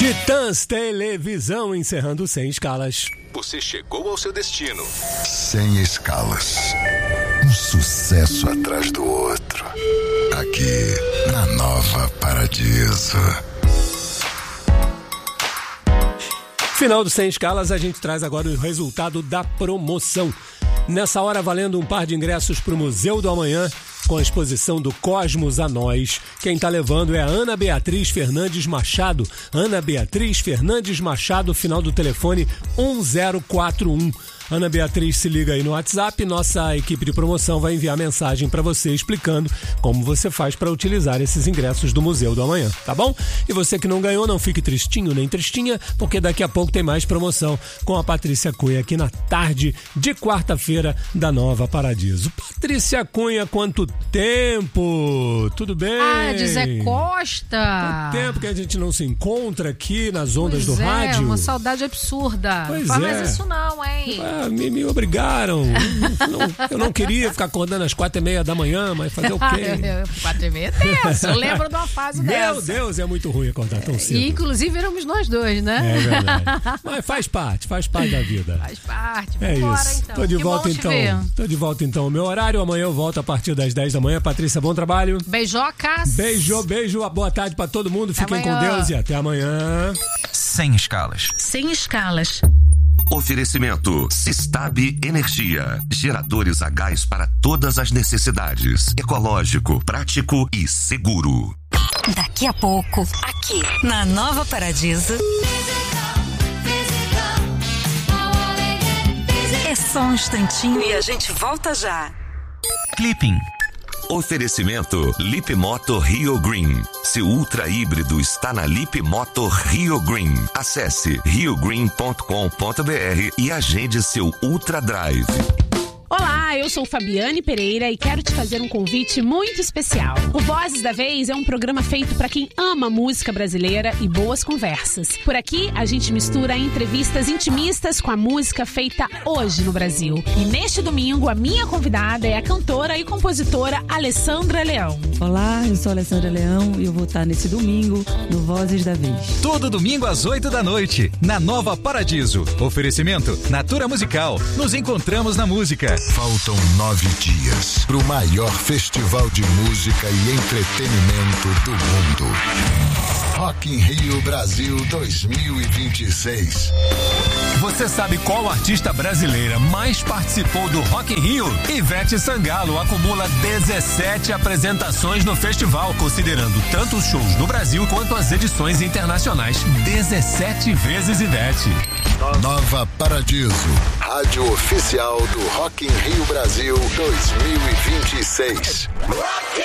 Titãs Televisão encerrando Sem Escalas. Você chegou ao seu destino. Sem escalas. Um sucesso atrás do outro. Aqui na Nova Paradiso. Final do Sem Escalas, a gente traz agora o resultado da promoção. Nessa hora, valendo um par de ingressos para o Museu do Amanhã, com a exposição do Cosmos a Nós. Quem está levando é a Ana Beatriz Fernandes Machado. Ana Beatriz Fernandes Machado, final do telefone 1041. Ana Beatriz, se liga aí no WhatsApp, nossa equipe de promoção vai enviar mensagem para você explicando como você faz para utilizar esses ingressos do Museu do Amanhã, tá bom? E você que não ganhou, não fique tristinho nem tristinha, porque daqui a pouco tem mais promoção com a Patrícia Cunha aqui na tarde de quarta-feira da Nova Paradiso. Patrícia Cunha, quanto tempo? Tudo bem? Ah, de Zé Costa. Quanto tempo que a gente não se encontra aqui nas ondas do rádio? Uma saudade absurda. Pois não faz é. mais isso não, hein? Me obrigaram. Eu não queria ficar acordando às 4h30 da manhã, mas fazer o quê? 4h30 é tenso. Eu lembro de uma fase dessa. Meu Deus, é muito ruim acordar tão cedo. E inclusive éramos nós dois, né? É verdade. Mas faz parte da vida. Faz parte. É Vambora, isso. então. Tô de Que volta bom te então. ver. Tô de volta então. O meu horário, amanhã eu volto a partir das 10 da manhã. Patrícia, bom trabalho. Beijocas. Beijo. Boa tarde pra todo mundo. Fiquem com Deus e até amanhã. Sem escalas. Sem escalas. Oferecimento Sistab Energia. Geradores a gás para todas as necessidades. Ecológico, prático e seguro. Daqui a pouco, aqui na Nova Paradiso. É só um instantinho e a gente volta já. Clipping. Oferecimento Lip Moto Rio Green. Seu ultra híbrido está na Lip Moto Rio Green. Acesse riogreen.com.br e agende seu Ultra Drive. Olá, eu sou Fabiane Pereira e quero te fazer um convite muito especial. O Vozes da Vez é um programa feito para quem ama música brasileira e boas conversas. Por aqui, a gente mistura entrevistas intimistas com a música feita hoje no Brasil. E neste domingo, a minha convidada é a cantora e compositora Alessandra Leão. Olá, eu sou a Alessandra Leão e eu vou estar nesse domingo no Vozes da Vez. Todo domingo às 8 da noite, na Nova Paradiso. Oferecimento Natura Musical. Nos encontramos na música. Faltam 9 dias para o maior festival de música e entretenimento do mundo. Rock in Rio Brasil 2026. Você sabe qual artista brasileira mais participou do Rock in Rio? Ivete Sangalo acumula 17 apresentações no festival, considerando tanto os shows no Brasil quanto as edições internacionais. 17 vezes Ivete. Nova Paradiso, rádio oficial do Rock in Rio Brasil 2026. Rock